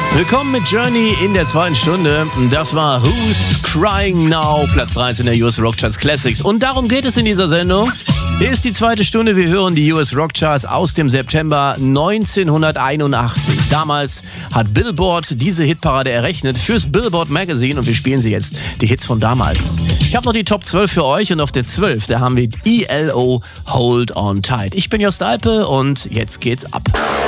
Willkommen mit Journey in der zweiten Stunde. Das war Who's Crying Now, Platz 13 der US Rock Charts Classics. Und darum geht es in dieser Sendung. Hier ist die zweite Stunde. Wir hören die US Rock Charts aus dem September 1981. Damals hat Billboard diese Hitparade errechnet fürs Billboard Magazine und wir spielen sie jetzt, die Hits von damals. Ich habe noch die Top 12 für euch und auf der 12, da haben wir ELO Hold On Tight. Ich bin Jost Alpe und jetzt geht's ab.